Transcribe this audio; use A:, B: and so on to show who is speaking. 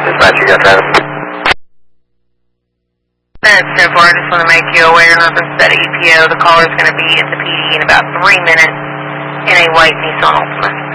A: Dispatch, you got that?
B: That's so far. I just want to make you aware of the set EPO. The caller's going to be at the PD in about 3 minutes in a white Nissan Altima.